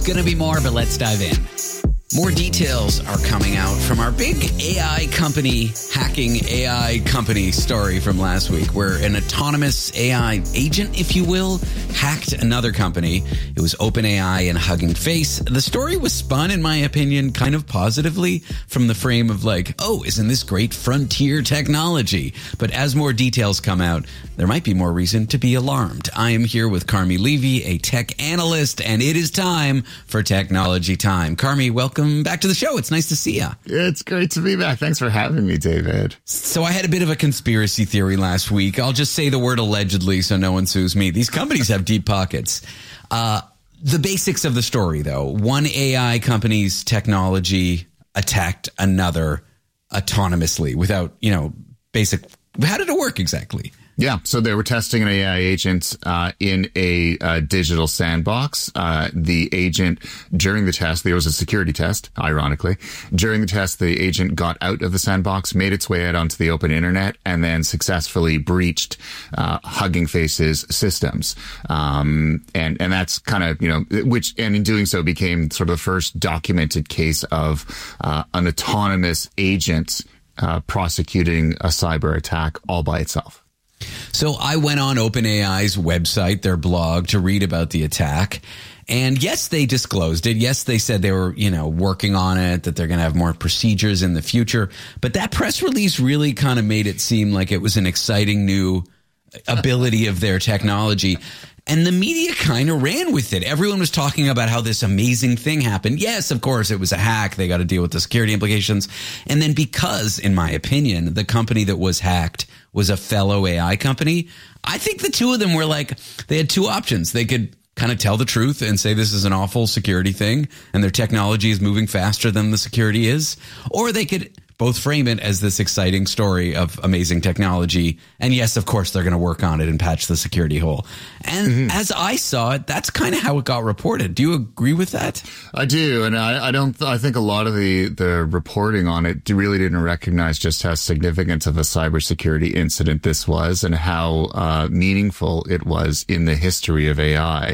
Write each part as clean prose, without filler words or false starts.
Gonna be more, but let's dive in. More details are coming out from our big AI company, hacking AI company story from last week, where an autonomous AI agent, if you will, hacked another company. It was OpenAI and Hugging Face. The story was spun, in my opinion, kind of positively from the frame of like, oh, isn't this great frontier technology? But as more details come out, there might be more reason to be alarmed. I am here with Carmi Levy, a tech analyst, and it is time for Technology Time. Carmi, welcome back to the show. It's nice to see you. It's great to be back. Thanks for having me, David. So I had a bit of a conspiracy theory last week. I'll just say the word allegedly so no one sues me. These companies have deep pockets. The basics of the story, though. One AI company's technology attacked another autonomously without, basic... How did it work exactly? Yeah, so they were testing an AI agent in a digital sandbox. The agent, during the test, there was a security test, ironically. During the test, the agent got out of the sandbox, made its way out onto the open internet, and then successfully breached Hugging Face's systems. And that's kind of, and in doing so became sort of the first documented case of an autonomous agent prosecuting a cyber attack all by itself. So I went on OpenAI's website, their blog, to read about the attack. And yes, they disclosed it. Yes, they said they were, working on it, that they're going to have more procedures in the future. But that press release really kind of made it seem like it was an exciting new ability of their technology. And the media kind of ran with it. Everyone was talking about how this amazing thing happened. Yes, of course, it was a hack. They got to deal with the security implications. And then because, in my opinion, the company that was hacked was a fellow AI company, I think the two of them were like, they had two options. They could kind of tell the truth and say this is an awful security thing and their technology is moving faster than the security is. Or they could both frame it as this exciting story of amazing technology. And yes, of course, they're going to work on it and patch the security hole. And as I saw it, that's kind of how it got reported. Do you agree with that? I do. And I think a lot of the reporting on it really didn't recognize just how significant of a cybersecurity incident this was and how meaningful it was in the history of AI.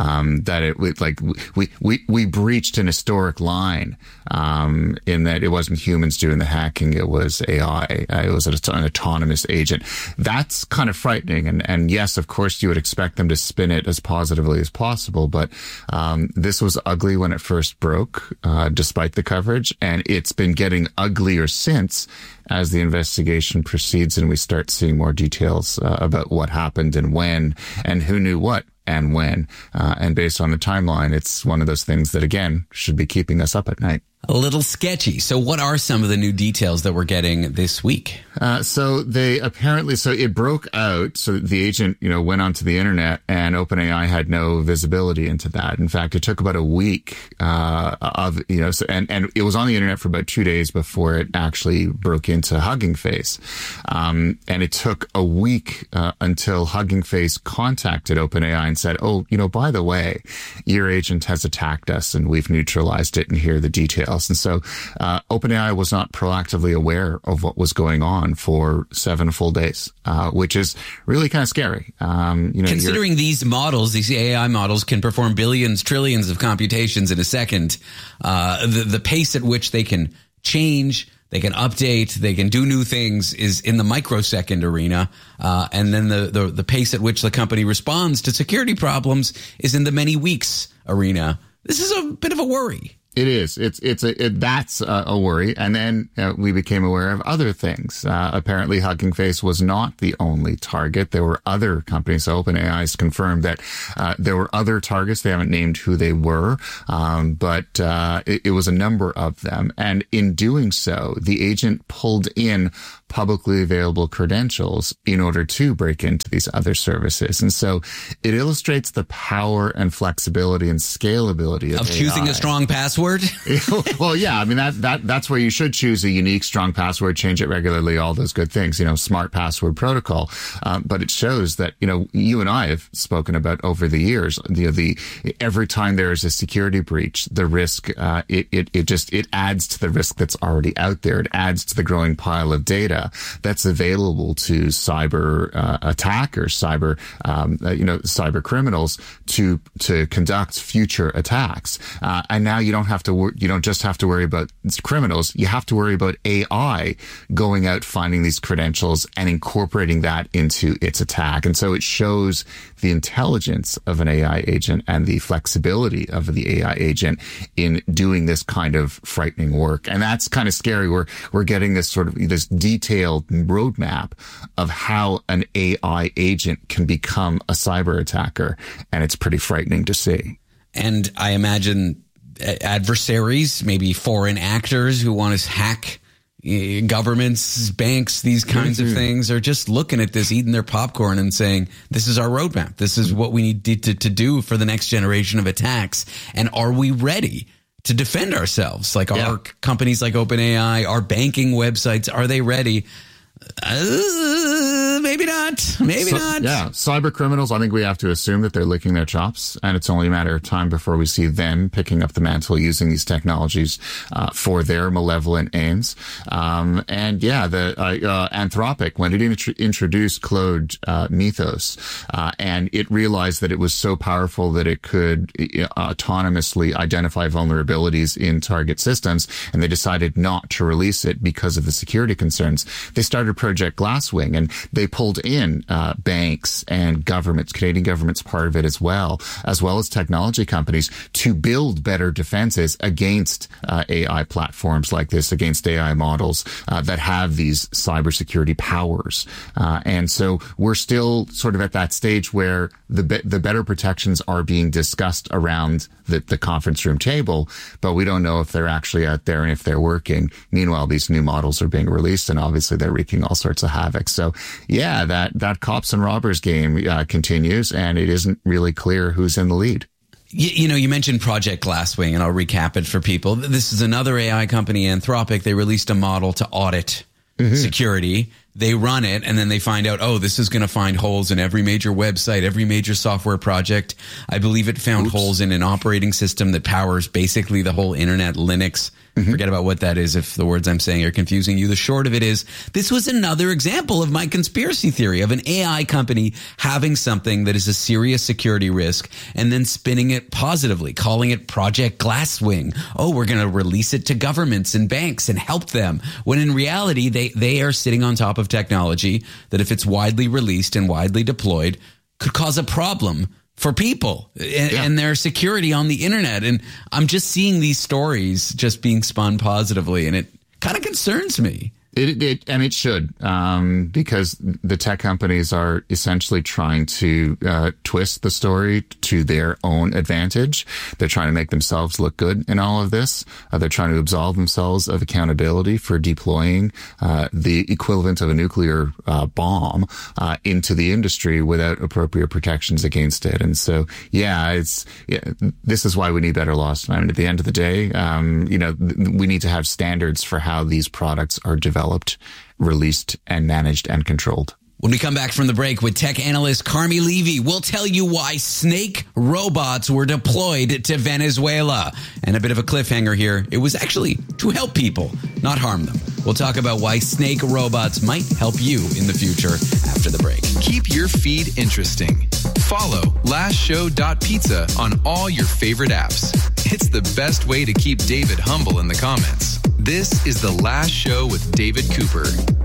We breached an historic line in that it wasn't humans doing the hacking, it was AI. It was an autonomous agent. That's kind of frightening. And yes, of course, you would expect them to spin it as positively as possible. But this was ugly when it first broke, despite the coverage. And it's been getting uglier since as the investigation proceeds and we start seeing more details about what happened and when and who knew what and when. And based on the timeline, it's one of those things that, again, should be keeping us up at night. A little sketchy. So what are some of the new details that we're getting this week? So it broke out. So the agent, went onto the internet and OpenAI had no visibility into that. In fact, it took about a week, and it was on the internet for about 2 days before it actually broke into Hugging Face. And it took a week, until Hugging Face contacted OpenAI and said, oh, by the way, your agent has attacked us and we've neutralized it and here are the details. And so OpenAI was not proactively aware of what was going on for 7 full days, which is really kind of scary. Considering these AI models can perform billions, trillions of computations in a second, the pace at which they can change, they can update, they can do new things is in the microsecond arena. And then the pace at which the company responds to security problems is in the many weeks arena. This is a bit of a worry. It is. That's a worry. And then we became aware of other things. Apparently, Hugging Face was not the only target. There were other companies. So OpenAI has confirmed that there were other targets. They haven't named who they were, but it was a number of them. And in doing so, the agent pulled in publicly available credentials in order to break into these other services. And so it illustrates the power and flexibility and scalability of choosing AI. A strong password. Well, yeah, I mean, that's where you should choose a unique, strong password, change it regularly, all those good things, smart password protocol. But it shows that, you and I have spoken about over the years, every time there is a security breach, the risk, it adds to the risk that's already out there. It adds to the growing pile of data. data that's available to cyber attackers, cyber criminals to conduct future attacks. And now you don't just have to worry about criminals. You have to worry about AI going out, finding these credentials and incorporating that into its attack. And so it shows the intelligence of an AI agent and the flexibility of the AI agent in doing this kind of frightening work. And that's kind of scary. We're getting this sort of this detailed roadmap of how an AI agent can become a cyber attacker. And it's pretty frightening to see. And I imagine adversaries, maybe foreign actors who want to hack governments, banks, these kinds of things, are just looking at this, eating their popcorn and saying, this is our roadmap. This is what we need to do for the next generation of attacks. And are we ready to defend ourselves? Like our companies like OpenAI, our banking websites, are they ready? Maybe not. Maybe not. Yeah. Cyber criminals, I think we have to assume that they're licking their chops, and it's only a matter of time before we see them picking up the mantle, using these technologies for their malevolent aims. Anthropic, when it introduced Claude Mythos, and it realized that it was so powerful that it could autonomously identify vulnerabilities in target systems, and they decided not to release it because of the security concerns, they started Project Glasswing, and they pulled in banks and governments, Canadian government's part of it as well as technology companies, to build better defenses against AI platforms like this, against AI models that have these cybersecurity powers. And so we're still sort of at that stage where the better protections are being discussed around the conference room table, but we don't know if they're actually out there and if they're working. Meanwhile, these new models are being released, and obviously they're wreaking all sorts of havoc. So yeah, that cops and robbers game continues, and it isn't really clear who's in the lead. You mentioned Project Glasswing, and I'll recap it for people. This is another AI company, Anthropic. They released a model to audit security. They run it, and then they find out, this is going to find holes in every major website, every major software project. I believe it found holes in an operating system that powers basically the whole internet, Linux. Forget about what that is if the words I'm saying are confusing you. The short of it is, this was another example of my conspiracy theory of an AI company having something that is a serious security risk and then spinning it positively, calling it Project Glasswing. We're going to release it to governments and banks and help them. When in reality, they are sitting on top of technology that, if it's widely released and widely deployed, could cause a problem for people and their security on the internet. And I'm just seeing these stories just being spun positively, and it kind of concerns me. It should, because the tech companies are essentially trying to twist the story to their own advantage. They're trying to make themselves look good in all of this. They're trying to absolve themselves of accountability for deploying the equivalent of a nuclear bomb into the industry without appropriate protections against it. And so, this is why we need better laws. I mean, at the end of the day, we need to have standards for how these products are developed, released, and managed and controlled. When we come back from the break with tech analyst Carmi Levy, we'll tell you why snake robots were deployed to Venezuela. And a bit of a cliffhanger here. It was actually to help people, not harm them. We'll talk about why snake robots might help you in the future after the break. Keep your feed interesting. Follow lastshow.pizza on all your favorite apps. It's the best way to keep David humble in the comments. This is The Last Show with David Cooper.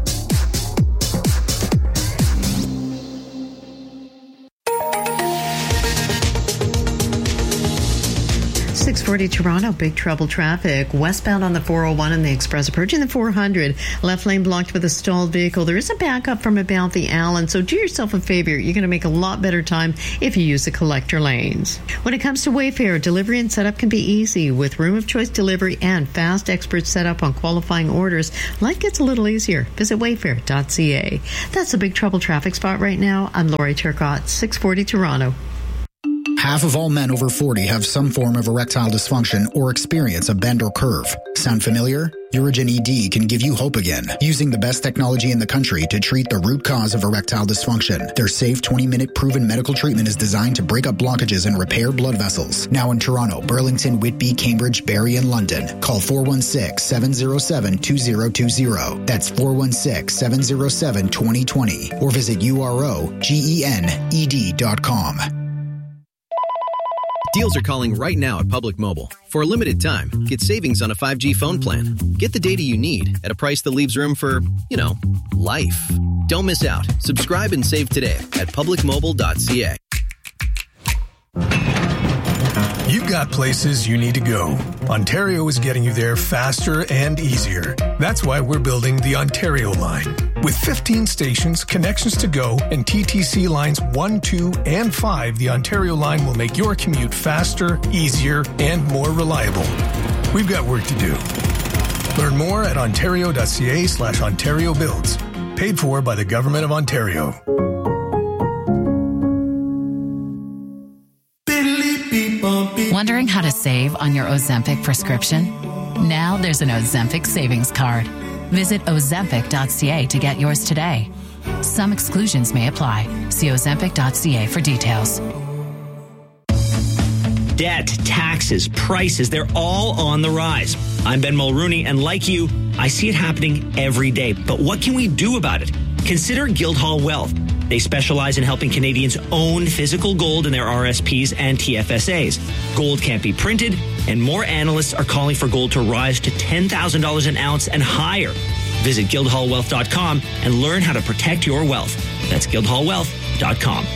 640 Toronto, big trouble traffic. Westbound on the 401 and the express approaching the 400. Left lane blocked with a stalled vehicle. There is a backup from about the Allen, so do yourself a favor. You're going to make a lot better time if you use the collector lanes. When it comes to Wayfair, delivery and setup can be easy. With room of choice delivery and fast expert setup on qualifying orders, life gets a little easier. Visit wayfair.ca. That's a big trouble traffic spot right now. I'm Lori Turcott, 640 Toronto. half of all men over 40 have some form of erectile dysfunction or experience a bend or curve. Sound familiar? Urigen ED can give you hope again, using the best technology in the country to treat the root cause of erectile dysfunction. Their safe 20-minute proven medical treatment is designed to break up blockages and repair blood vessels. Now in Toronto, Burlington, Whitby, Cambridge, Barrie, and London. Call 416-707-2020. That's 416-707-2020. Or visit UROGENED.com. Deals are calling right now at Public Mobile. For a limited time, get savings on a 5G phone plan. Get the data you need at a price that leaves room for, life. Don't miss out. Subscribe and save today at publicmobile.ca. You've got places you need to go. Ontario is getting you there faster and easier. That's why we're building the Ontario line. With 15 stations, connections to go, and TTC lines 1, 2, and 5, the Ontario line will make your commute faster, easier, and more reliable. We've got work to do. Learn more at ontario.ca/Ontario Builds. Paid for by the Government of Ontario. Wondering how to save on your Ozempic prescription? Now there's an Ozempic savings card. Visit Ozempic.ca to get yours today. Some exclusions may apply. See Ozempic.ca for details. Debt, taxes, prices, they're all on the rise. I'm Ben Mulrooney, and like you, I see it happening every day. But what can we do about it? Consider Guildhall Wealth. They specialize in helping Canadians own physical gold in their RSPs and TFSAs. Gold can't be printed, and more analysts are calling for gold to rise to $10,000 an ounce and higher. Visit guildhallwealth.com and learn how to protect your wealth. That's guildhallwealth.com.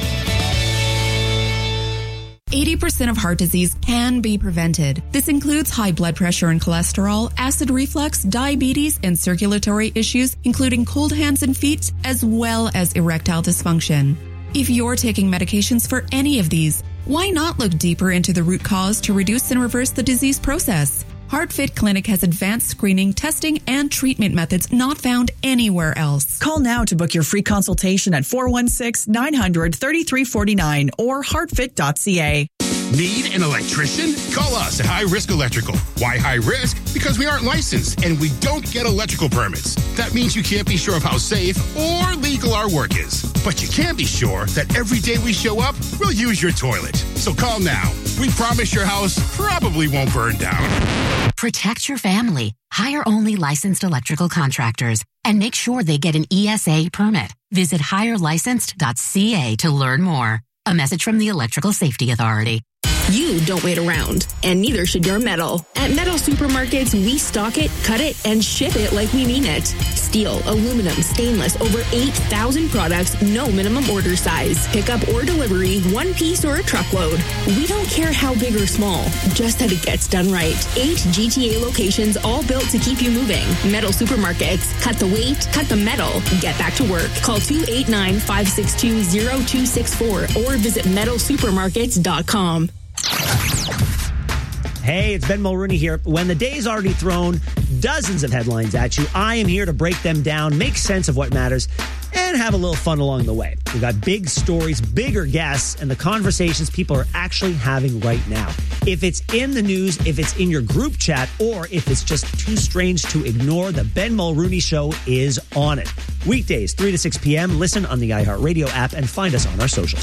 80% of heart disease can be prevented. This includes high blood pressure and cholesterol, acid reflux, diabetes, and circulatory issues, including cold hands and feet, as well as erectile dysfunction. If you're taking medications for any of these, why not look deeper into the root cause to reduce and reverse the disease process? HeartFit Clinic has advanced screening, testing, and treatment methods not found anywhere else. Call now to book your free consultation at 416-900-3349 or heartfit.ca. Need an electrician? Call us at High Risk Electrical. Why high risk? Because we aren't licensed and we don't get electrical permits. That means you can't be sure of how safe or legal our work is. But you can be sure that every day we show up, we'll use your toilet. So call now. We promise your house probably won't burn down. Protect your family. Hire only licensed electrical contractors and make sure they get an ESA permit. Visit hirelicensed.ca to learn more. A message from the Electrical Safety Authority. You don't wait around, and neither should your metal. At Metal Supermarkets, we stock it, cut it, and ship it like we mean it. Steel, aluminum, stainless, over 8,000 products, no minimum order size. Pickup or delivery, one piece or a truckload. We don't care how big or small, just that it gets done right. 8 GTA locations, all built to keep you moving. Metal Supermarkets. Cut the weight, cut the metal, get back to work. Call 289-562-0264 or visit metalsupermarkets.com. Hey, it's Ben Mulrooney here. When the day's already thrown dozens of headlines at you, I am here to break them down, make sense of what matters, and have a little fun along the way. We've got big stories, bigger guests, and the conversations people are actually having right now. If it's in the news, if it's in your group chat, or if it's just too strange to ignore, the Ben Mulrooney Show is on it. Weekdays, 3 to 6 p.m. Listen on the iHeartRadio app and find us on our socials.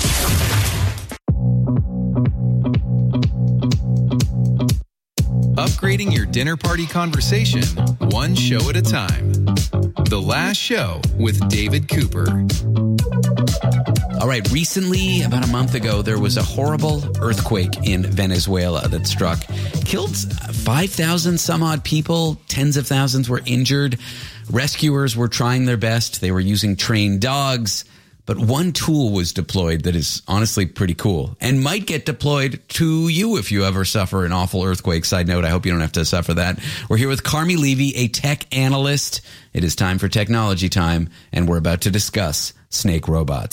Upgrading your dinner party conversation, one show at a time. The Last Show with David Cooper. All right, recently, about a month ago, there was a horrible earthquake in Venezuela that struck, killed 5,000 some odd people, tens of thousands were injured. Rescuers were trying their best. They were using trained dogs. But one tool was deployed that is honestly pretty cool and might get deployed to you if you ever suffer an awful earthquake. Side note, I hope you don't have to suffer that. We're here with Carmi Levy, a tech analyst. It is time for technology time, and we're about to discuss snake robots.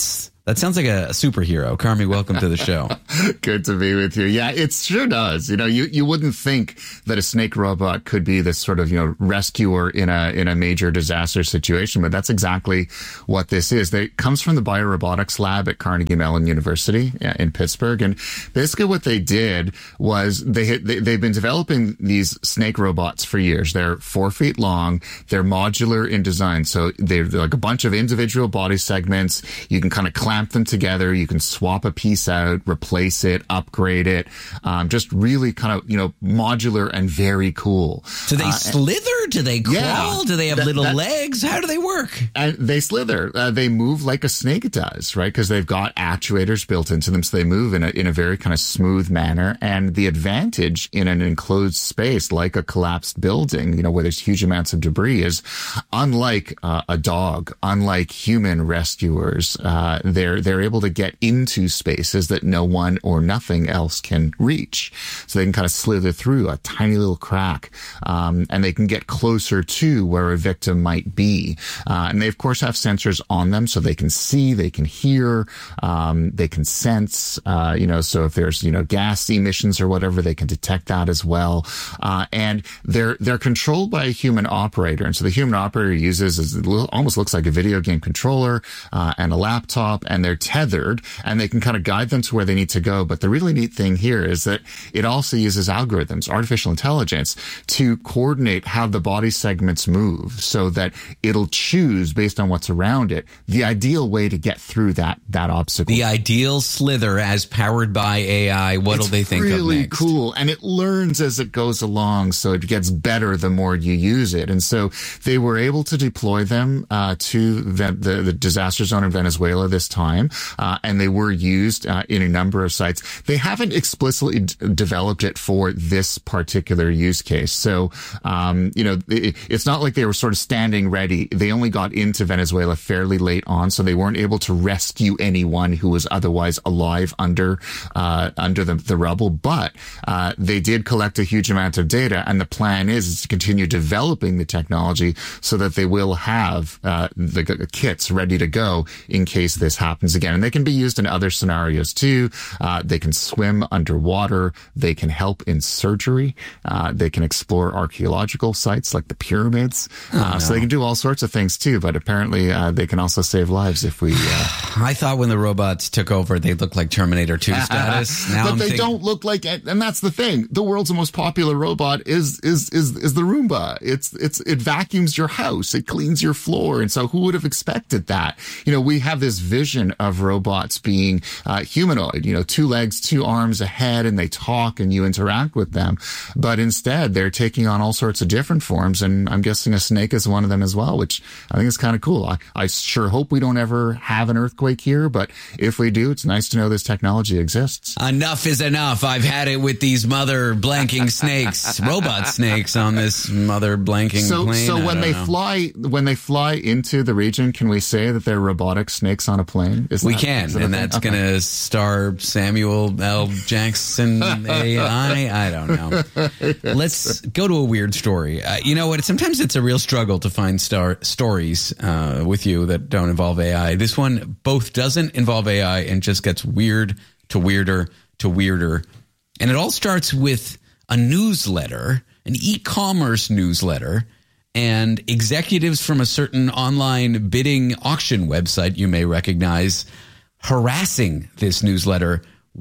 That sounds like a superhero. Carmi, welcome to the show. Good to be with you. Yeah, it sure does. You know, you wouldn't think that a snake robot could be this sort of, rescuer in a major disaster situation, but that's exactly what this is. It comes from the biorobotics lab at Carnegie Mellon University in Pittsburgh. And basically what they did was they've been developing these snake robots for years. They're 4 feet long. They're modular in design. So they're like a bunch of individual body segments. You can kind of clamp them together. You can swap a piece out, replace it, upgrade it. Just really kind of, modular and very cool. Do they slither? Do they crawl? Yeah, do they have little legs? How do they work? And they slither. They move like a snake does, right? Because they've got actuators built into them. So they move in a very kind of smooth manner. And the advantage in an enclosed space like a collapsed building, where there's huge amounts of debris is unlike a dog, unlike human rescuers, they're able to get into spaces that no one or nothing else can reach. So they can kind of slither through a tiny little crack, and they can get closer to where a victim might be. And they, of course, have sensors on them so they can see, they can hear, they can sense, so if there's, gas emissions or whatever, they can detect that as well. And they're controlled by a human operator. And so the human operator almost looks like a video game controller, and a laptop, and they're tethered, and they can kind of guide them to where they need to go. But the really neat thing here is that it also uses algorithms, artificial intelligence, to coordinate how the body segments move so that it'll choose, based on what's around it, the ideal way to get through that obstacle. The ideal slither as powered by AI. What'll they think of next? It's really cool. And it learns as it goes along, so it gets better the more you use it. And so they were able to deploy them to the disaster zone in Venezuela this time, and they were used in a number of sites. They haven't explicitly developed it for this particular use case. So, it's not like they were sort of standing ready. They only got into Venezuela fairly late on, so they weren't able to rescue anyone who was otherwise alive under the rubble. But they did collect a huge amount of data, and the plan is to continue developing the technology so that they will have the kits ready to go in case this happens again. And they can be used in other scenarios too. They can swim underwater. They can help in surgery. They can explore archaeological sites like the pyramids. So they can do all sorts of things too. But apparently they can also save lives if we... I thought when the robots took over, they looked like Terminator 2 status. Now but they don't look like it. And that's the thing. The world's most popular robot is the Roomba. It vacuums your house. It cleans your floor. And so who would have expected that? We have this vision of robots being humanoid, 2 legs, 2 arms, a head, and they talk and you interact with them. But instead, they're taking on all sorts of different forms. And I'm guessing a snake is one of them as well, which I think is kind of cool. I sure hope we don't ever have an earthquake here. But if we do, it's nice to know this technology exists. Enough is enough. I've had it with these mother blanking snakes, robot snakes on this mother blanking plane. So when they fly into the region, can we say that they're robotic snakes on a plane? We can, and that's going to star Samuel L. Jackson AI. I don't know. Let's go to a weird story. You know what? Sometimes it's a real struggle to find stories with you that don't involve AI. This one both doesn't involve AI and just gets weird to weirder to weirder. And it all starts with a newsletter, an e-commerce newsletter, and executives from a certain online bidding auction website you may recognize harassing this newsletter.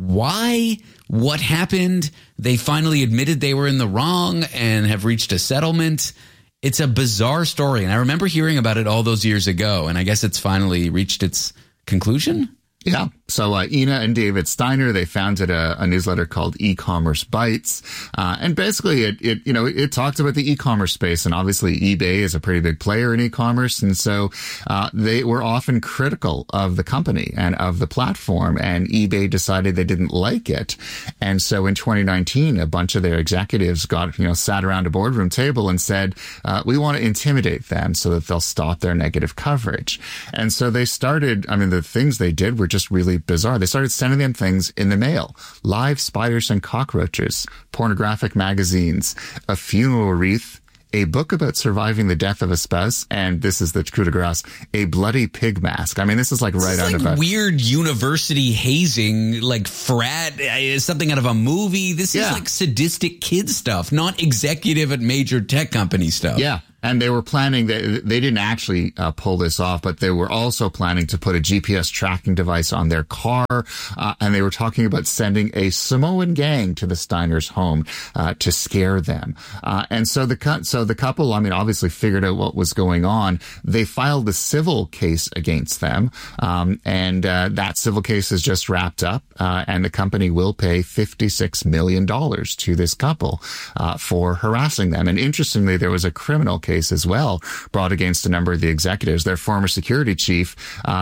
Why? What happened? They finally admitted they were in the wrong and have reached a settlement. It's a bizarre story, and I remember hearing about it all those years ago, and I guess it's finally reached its conclusion. Yeah. So Ina and David Steiner, they founded a newsletter called E-Commerce Bites. And basically it talked about the e-commerce space. And obviously eBay is a pretty big player in e-commerce. And so they were often critical of the company and of the platform. And eBay decided they didn't like it. And so in 2019, a bunch of their executives sat around a boardroom table and said, we want to intimidate them so that they'll stop their negative coverage. And so they started, the things they did were just really bizarre. They started sending them things in the mail: live spiders and cockroaches, pornographic magazines, a funeral wreath, a book about surviving the death of a spouse, and this is the coup de grace, a bloody pig mask. I mean, this is like right out of a weird university hazing, like frat, something out of a movie. This is like sadistic kid stuff, not executive at major tech company stuff. Yeah. And they were planning, they didn't actually pull this off, but they were also planning to put a GPS tracking device on their car. And they were talking about sending a Samoan gang to the Steiners' home to scare them. And so the couple, I mean, obviously figured out what was going on. They filed a civil case against them. And that civil case is just wrapped up. And the company will pay $56 million to this couple for harassing them. And interestingly, there was a criminal case as well brought against a number of the executives. Their former security chief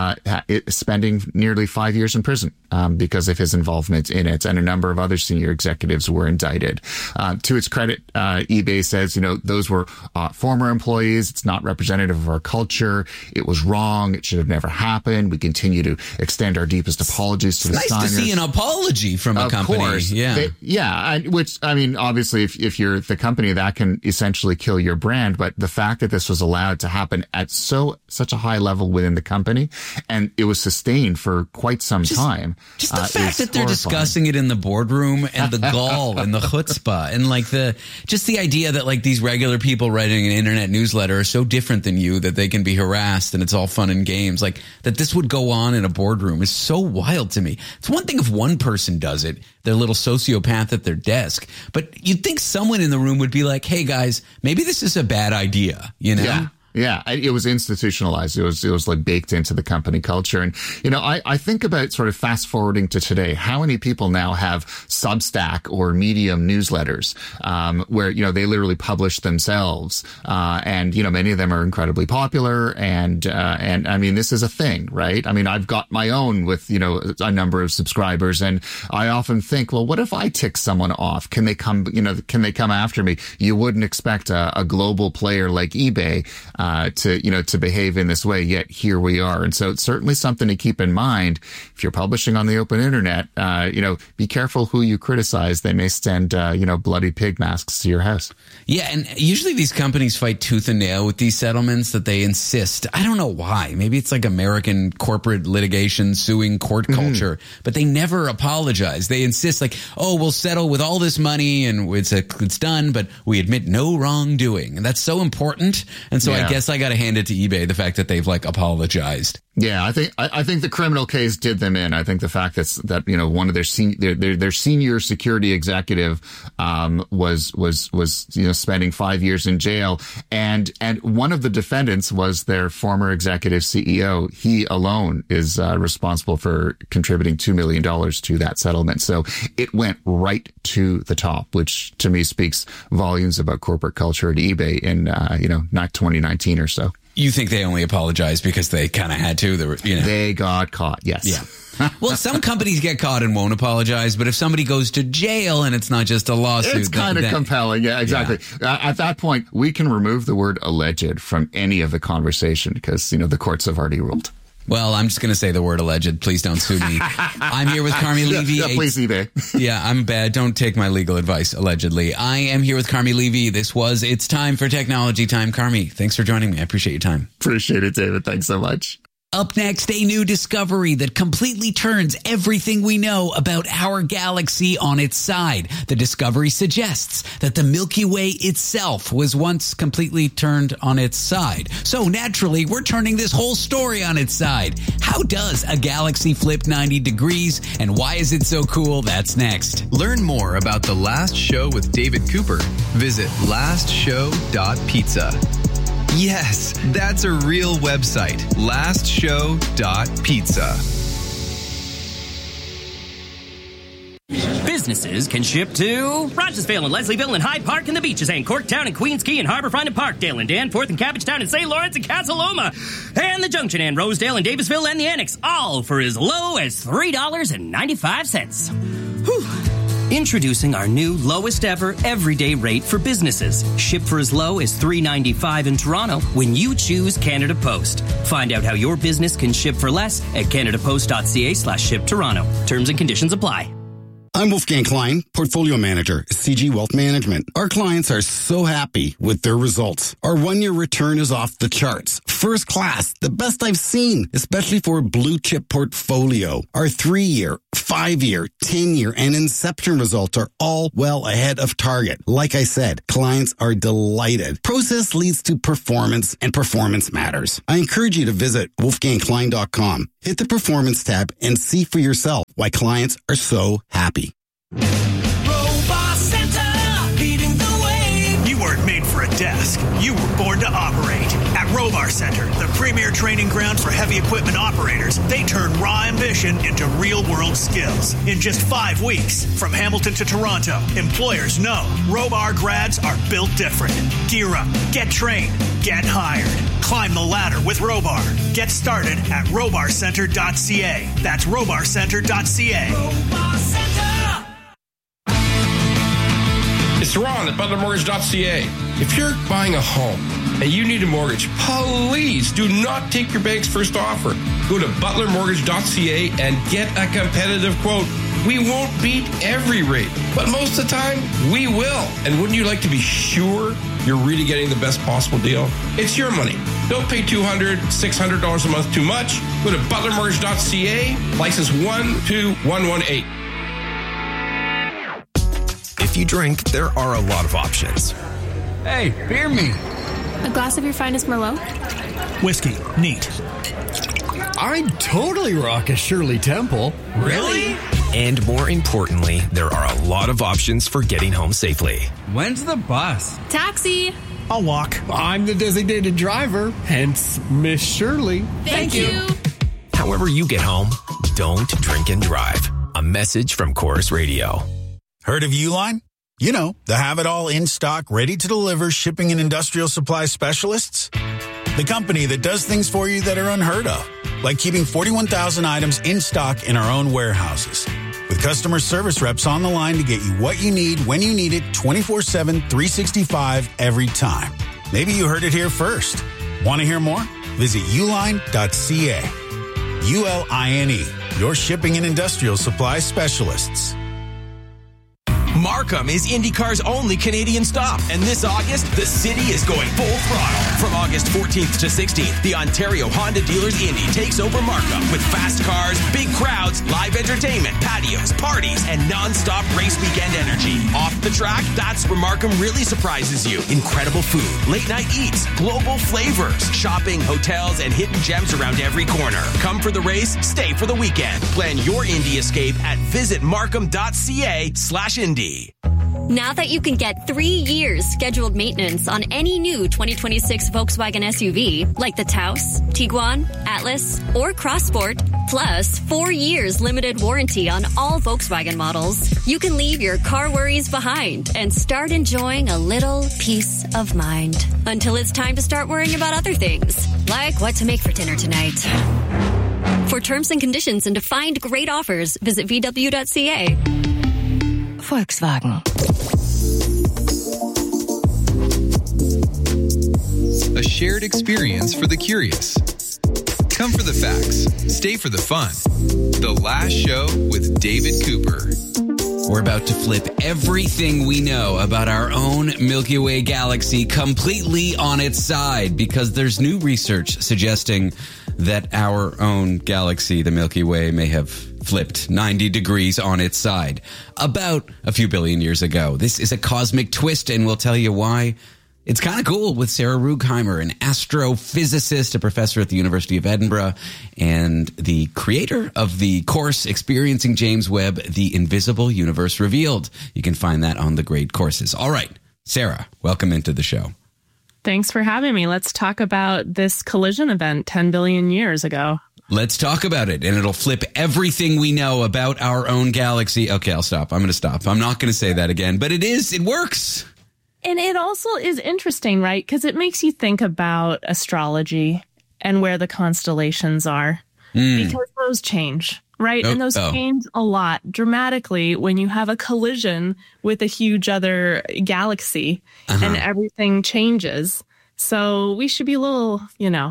spending nearly 5 years in prison because of his involvement in it, and a number of other senior executives were indicted. To its credit, eBay says, those were former employees. It's not representative of our culture. It was wrong. It should have never happened. We continue to extend our deepest apologies to the Steiners. Nice to see an apology from a company. Of course. Which, I mean, obviously, if you're the company, that can essentially kill your brand, but the fact that this was allowed to happen at such a high level within the company, and it was sustained for quite some time. Just the fact that they're discussing it in the boardroom, and the gall and the chutzpah, and like the idea that like these regular people writing an internet newsletter are so different than you that they can be harassed and it's all fun and games. Like that this would go on in a boardroom is so wild to me. It's one thing if one person does it, their little sociopath at their desk, but you'd think someone in the room would be like, hey guys, maybe this is a bad idea, Yeah, it was institutionalized. It was like baked into the company culture. And, I think about sort of fast forwarding to today, how many people now have Substack or Medium newsletters, where, they literally publish themselves. And, many of them are incredibly popular. And I mean, this is a thing, right? I mean, I've got my own with, a number of subscribers, and I often think, well, what if I tick someone off? Can they come after me? You wouldn't expect a global player like eBay to behave in this way, yet here we are. And so it's certainly something to keep in mind. If you're publishing on the open internet, be careful who you criticize. They may send, bloody pig masks to your house. Yeah. And usually these companies fight tooth and nail with these settlements that they insist. I don't know why. Maybe it's like American corporate litigation suing court culture, but they never apologize. They insist like, oh, we'll settle with all this money and it's done, but we admit no wrongdoing. And that's so important. And so I guess I got to hand it to eBay, the fact that they've like apologized. Yeah, I think the criminal case did them in. I think the fact that one of their senior security executive was spending 5 years in jail, and one of the defendants was their former executive CEO. He alone is responsible for contributing $2 million to that settlement. So it went right to the top, which to me speaks volumes about corporate culture at eBay in not 2019 or so. You think they only apologized because they kind of had to? They got caught, yes. Yeah. Well, some companies get caught and won't apologize, but if somebody goes to jail and it's not just a lawsuit... It's kind of compelling, yeah, exactly. Yeah. At that point, we can remove the word alleged from any of the conversation because, the courts have already ruled. Well, I'm just going to say the word alleged. Please don't sue me. I'm here with Carmi Levy. Yeah, please, eBay. Yeah, I'm bad. Don't take my legal advice, allegedly. I am here with Carmi Levy. It's time for Technology Time. Carmi, thanks for joining me. I appreciate your time. Appreciate it, David. Thanks so much. Up next, a new discovery that completely turns everything we know about our galaxy on its side. The discovery suggests that the Milky Way itself was once completely turned on its side. So naturally, we're turning this whole story on its side. How does a galaxy flip 90 degrees, and why is it so cool? That's next. Learn more about The Last Show with David Cooper. Visit lastshow.pizza. Yes, that's a real website. Lastshow.pizza. Businesses can ship to Rochesville and Leslieville and Hyde Park and the Beaches and Corktown and Queens Quay and Harbourfront and Parkdale and Danforth and Cabbagetown and St. Lawrence and Castle Loma and the Junction and Rosedale and Davisville and the Annex, all for as low as $3.95. Whew. Introducing our new lowest ever everyday rate for businesses. Ship for as low as $3.95 in Toronto when you choose Canada Post. Find out how your business can ship for less at canadapost.ca/ship Toronto. Terms and conditions apply. I'm Wolfgang Klein, Portfolio Manager, CG Wealth Management. Our clients are so happy with their results. Our 1-year return is off the charts. First class, the best I've seen, especially for a blue chip portfolio. Our 3-year, 5-year, 10-year, and Inception results are all well ahead of target. Like I said, clients are delighted. Process leads to performance, and performance matters. I encourage you to visit wolfgangklein.com. Hit the Performance tab and see for yourself why clients are so happy. Robot Center, leading the way. You weren't made for a desk. You were born to operate. At Robar Center, the premier training ground for heavy equipment operators, they turn raw ambition into real-world skills. In just 5 weeks, from Hamilton to Toronto, employers know Robar grads are built different. Gear up, get trained, get hired. Climb the ladder with Robar. Get started at robarcenter.ca. That's robarcenter.ca. Robar Center! It's Ron at butlermortgage.ca. If you're buying a home and you need a mortgage, please do not take your bank's first offer. Go to butlermortgage.ca and get a competitive quote. We won't beat every rate, but most of the time, we will. And wouldn't you like to be sure you're really getting the best possible deal? It's your money. Don't pay $200, $600 a month too much. Go to butlermortgage.ca, license 12118. If you drink, there are a lot of options. Hey, beer me. A glass of your finest Merlot? Whiskey. Neat. I'd totally rock a Shirley Temple. Really? And more importantly, there are a lot of options for getting home safely. When's the bus? Taxi. I'll walk. I'm the designated driver, hence Miss Shirley. Thank you. However you get home, don't drink and drive. A message from Chorus Radio. Heard of Uline? You know, the have-it-all in-stock, ready-to-deliver shipping and industrial supply specialists. The company that does things for you that are unheard of, like keeping 41,000 items in stock in our own warehouses. With customer service reps on the line to get you what you need, when you need it, 24/7, 365, every time. Maybe you heard it here first. Want to hear more? Visit uline.ca. ULINE, your shipping and industrial supply specialists. Markham is IndyCar's only Canadian stop. And this August, the city is going full throttle. From August 14th to 16th, the Ontario Honda Dealers Indy takes over Markham with fast cars, big crowds, live entertainment, patios, parties, and non-stop race weekend energy. Off the track, that's where Markham really surprises you. Incredible food, late-night eats, global flavors, shopping, hotels, and hidden gems around every corner. Come for the race, stay for the weekend. Plan your Indy escape at visitmarkham.ca/Indy. Now that you can get 3 years scheduled maintenance on any new 2026 Volkswagen SUV, like the Taos, Tiguan, Atlas, or Crossport, plus 4 years limited warranty on all Volkswagen models, you can leave your car worries behind and start enjoying a little peace of mind. Until it's time to start worrying about other things, like what to make for dinner tonight. For terms and conditions and to find great offers, visit VW.ca. Volkswagen. A shared experience for the curious. Come for the facts, stay for the fun. The Last Show with David Cooper. We're about to flip everything we know about our own Milky Way galaxy completely on its side, because there's new research suggesting that our own galaxy, the Milky Way, may have flipped 90 degrees on its side about a few billion years ago. This is a cosmic twist, and we'll tell you why. It's kind of cool with Sarah Rugheimer, an astrophysicist, a professor at the University of Edinburgh, and the creator of the course Experiencing James Webb, The Invisible Universe Revealed. You can find that on the Great Courses. All right, Sarah, welcome into the show. Thanks for having me. Let's talk about this collision event 10 billion years ago. Let's talk about it, and it'll flip everything we know about our own galaxy. Okay, I'll stop. I'm going to stop. I'm not going to say that again, but it works. And it also is interesting, right? Because it makes you think about astrology and where the constellations are, because those change, right? And those change a lot dramatically when you have a collision with a huge other galaxy and everything changes. So we should be a little,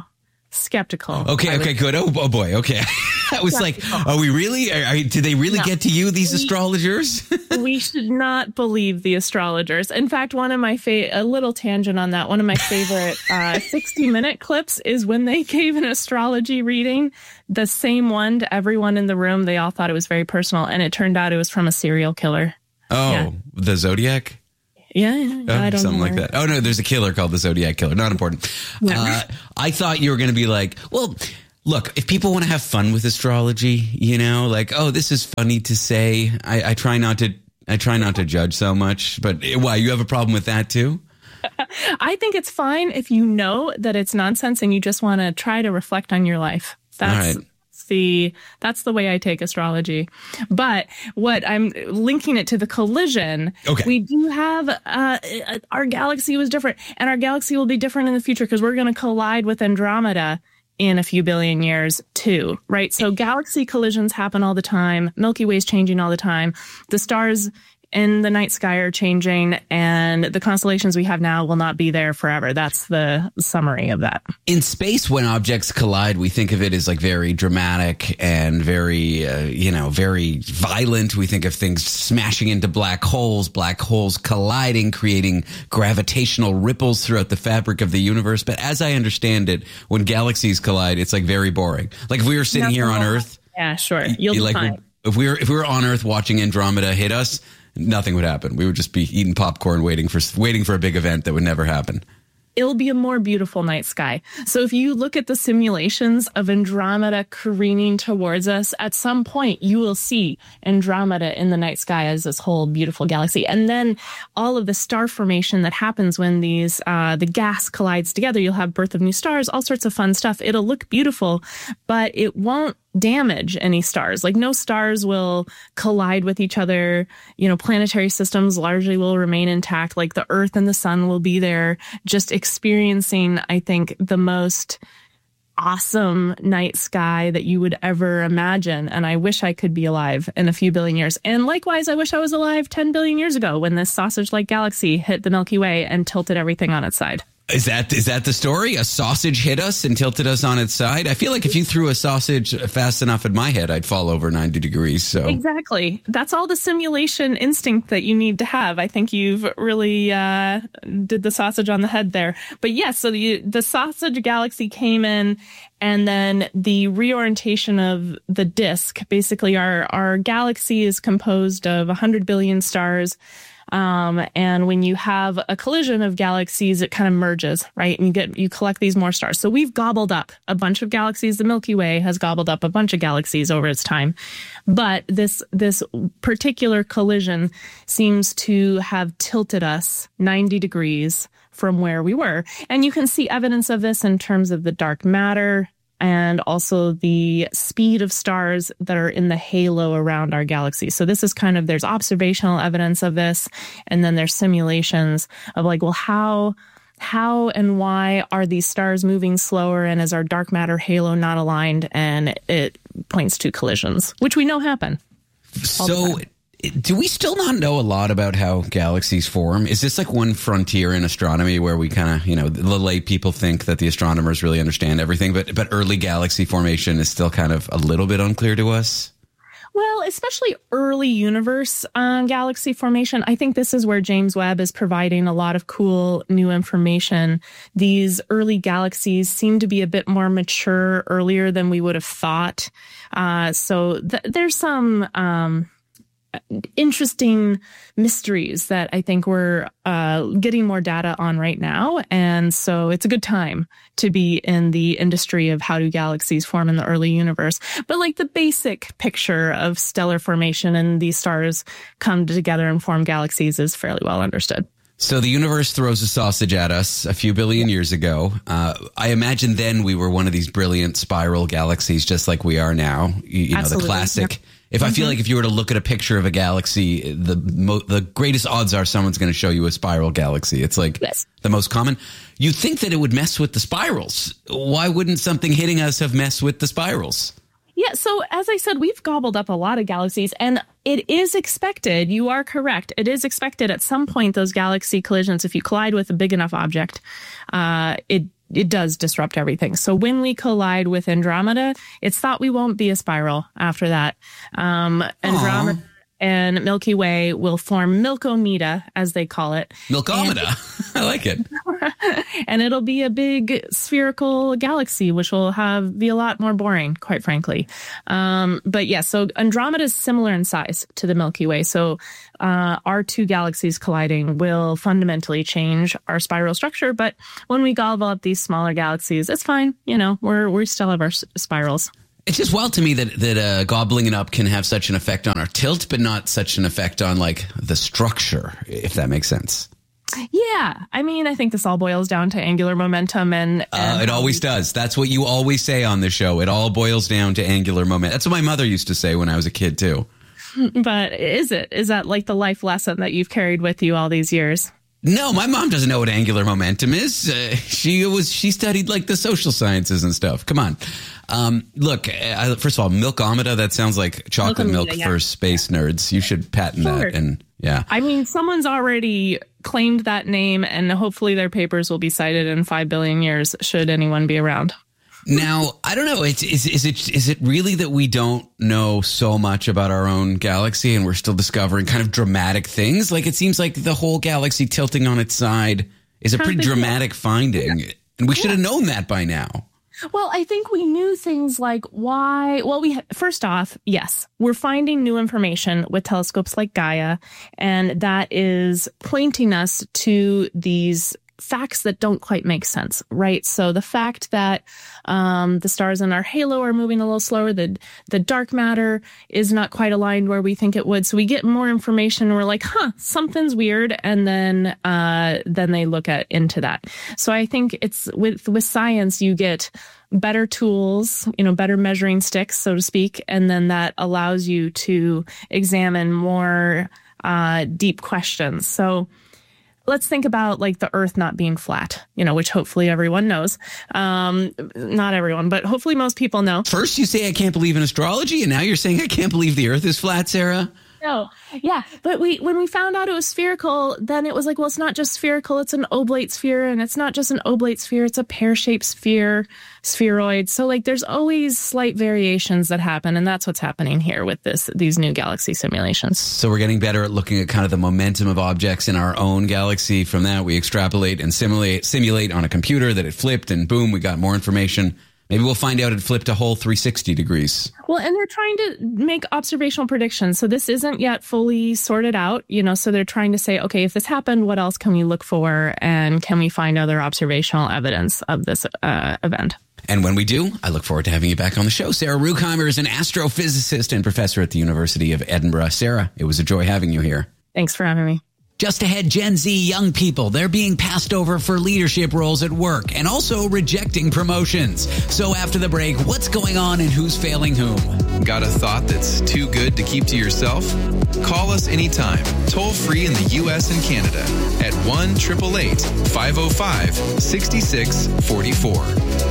skeptical. Okay, good. Oh boy. Okay. I was like, are we really? Did they really get to you, these astrologers? We should not believe the astrologers. In fact, one of my a little tangent on that. One of my favorite 60-minute clips is when they gave an astrology reading, the same one to everyone in the room. They all thought it was very personal, and it turned out it was from a serial killer. Oh, yeah. The Zodiac? Yeah, I don't something know. Like that. Oh, no, there's a killer called the Zodiac Killer. Not important. Yeah. I thought you were going to be like, well, look, if people want to have fun with astrology, like, oh, this is funny to say. I try not to judge so much. But why, you have a problem with that too? I think it's fine if you know that it's nonsense and you just want to try to reflect on your life. That's the way I take astrology. But what I'm linking it to the collision, we do have our galaxy was different, and our galaxy will be different in the future because we're going to collide with Andromeda in a few billion years too, right? So galaxy collisions happen all the time. Milky Way's changing all the time. The stars in the night sky are changing, and the constellations we have now will not be there forever. That's the summary of that. In space, when objects collide, we think of it as like very dramatic and very, very violent. We think of things smashing into black holes colliding, creating gravitational ripples throughout the fabric of the universe. But as I understand it, when galaxies collide, it's like very boring. Like if we were sitting here on Earth. Yeah, sure. You'll be fine. If we were on Earth watching Andromeda hit us, nothing would happen. We would just be eating popcorn, waiting for a big event that would never happen. It'll be a more beautiful night sky. So if you look at the simulations of Andromeda careening towards us, at some point you will see Andromeda in the night sky as this whole beautiful galaxy. And then all of the star formation that happens when these the gas collides together, you'll have birth of new stars, all sorts of fun stuff. It'll look beautiful, but it won't damage any stars. Like no stars will collide with each other. Planetary systems largely will remain intact. Like the Earth and the sun will be there, just experiencing, I think, the most awesome night sky that you would ever imagine. And I wish I could be alive in a few billion years. And likewise, I wish I was alive 10 billion years ago when this sausage-like galaxy hit the Milky Way and tilted everything on its side. Is that the story? A sausage hit us and tilted us on its side? I feel like if you threw a sausage fast enough at my head, I'd fall over 90 degrees. So exactly. That's all the simulation instinct that you need to have. I think you've really did the sausage on the head there. But yes, so the sausage galaxy came in, and then the reorientation of the disk. Basically, our galaxy is composed of 100 billion stars. And when you have a collision of galaxies, it kind of merges, right? And you collect these more stars. So we've gobbled up a bunch of galaxies. The Milky Way has gobbled up a bunch of galaxies over its time. But this particular collision seems to have tilted us 90 degrees from where we were. And you can see evidence of this in terms of the dark matter and also the speed of stars that are in the halo around our galaxy. So this is there's observational evidence of this, and then there's simulations of like, well, how and why are these stars moving slower, and is our dark matter halo not aligned? And it points to collisions, which we know happen. So do we still not know a lot about how galaxies form? Is this like one frontier in astronomy where we kind of, the lay people think that the astronomers really understand everything, but early galaxy formation is still kind of a little bit unclear to us? Well, especially early universe galaxy formation. I think this is where James Webb is providing a lot of cool new information. These early galaxies seem to be a bit more mature earlier than we would have thought. So there's some interesting mysteries that I think we're getting more data on right now. And so it's a good time to be in the industry of how do galaxies form in the early universe. But like the basic picture of stellar formation and these stars come together and form galaxies is fairly well understood. So the universe throws a sausage at us a few billion years ago. I imagine then we were one of these brilliant spiral galaxies, just like we are now. You know, the classic. Yep. If I feel like if you were to look at a picture of a galaxy, the greatest odds are someone's going to show you a spiral galaxy. It's like the most common. You'd think that it would mess with the spirals. Why wouldn't something hitting us have messed with the spirals? Yeah, so as I said, we've gobbled up a lot of galaxies, and it is expected, you are correct, it is expected at some point those galaxy collisions, if you collide with a big enough object, it does disrupt everything. So when we collide with Andromeda, it's thought we won't be a spiral after that. Andromeda and Milky Way will form Milkomeda, as they call it. Milkomeda. I like it. And it'll be a big spherical galaxy, which will be a lot more boring, quite frankly. But yeah, so Andromeda is similar in size to the Milky Way. So our two galaxies colliding will fundamentally change our spiral structure. But when we gobble up these smaller galaxies, it's fine. You know, we still have our spirals. It's just wild to me that gobbling it up can have such an effect on our tilt, but not such an effect on like the structure, if that makes sense. Yeah. I mean, I think this all boils down to angular momentum and it always does. That's what you always say on the show. It all boils down to angular momentum. That's what my mother used to say when I was a kid too. But is that like the life lesson that you've carried with you all these years? No, my mom doesn't know what angular momentum is. She studied like the social sciences and stuff. Come on. Look, first of all, Milkomeda, that sounds like chocolate milk for space nerds. You should patent that. And yeah. I mean, someone's already claimed that name, and hopefully their papers will be cited in 5 billion years, should anyone be around. Now, I don't know. Is it really that we don't know so much about our own galaxy and we're still discovering kind of dramatic things? Like, it seems like the whole galaxy tilting on its side is a pretty dramatic finding. Yeah. And we should have known that by now. Well, I think we knew things like why. Well, first off, yes, we're finding new information with telescopes like Gaia, and that is pointing us to these facts that don't quite make sense, right? So the fact that the stars in our halo are moving a little slower, the dark matter is not quite aligned where we think it would. So we get more information and we're like, something's weird. And then they look into that. So I think it's with science, you get better tools, better measuring sticks, so to speak. And then that allows you to examine more deep questions. So let's think about like the Earth not being flat, which hopefully everyone knows. Not everyone, but hopefully most people know. First you say I can't believe in astrology, and now you're saying I can't believe the Earth is flat, Sarah? No. Yeah. But when we found out it was spherical, then it was like, well, it's not just spherical, it's an oblate sphere. And it's not just an oblate sphere, it's a pear-shaped spheroid. So like there's always slight variations that happen. And that's what's happening here with these new galaxy simulations. So we're getting better at looking at kind of the momentum of objects in our own galaxy. From that, we extrapolate and simulate on a computer that it flipped, and boom, we got more information. Maybe we'll find out it flipped a whole 360 degrees. Well, and they're trying to make observational predictions. So this isn't yet fully sorted out, so they're trying to say, okay, if this happened, what else can we look for? And can we find other observational evidence of this event? And when we do, I look forward to having you back on the show. Sarah Ruckheimer is an astrophysicist and professor at the University of Edinburgh. Sarah, it was a joy having you here. Thanks for having me. Just ahead, Gen Z young people, they're being passed over for leadership roles at work and also rejecting promotions. So after the break, what's going on and who's failing whom? Got a thought that's too good to keep to yourself? Call us anytime, toll free in the U.S. and Canada at 1-888-505-6644.